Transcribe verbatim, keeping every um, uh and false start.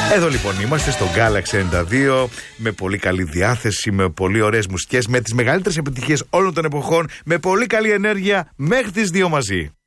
Εδώ λοιπόν είμαστε στο Galaxy ενενήντα δύο με πολύ καλή διάθεση, με πολύ ωραίες μουσικές, με τις μεγαλύτερες επιτυχίες όλων των εποχών, με πολύ καλή ενέργεια μέχρι τις δύο μαζί.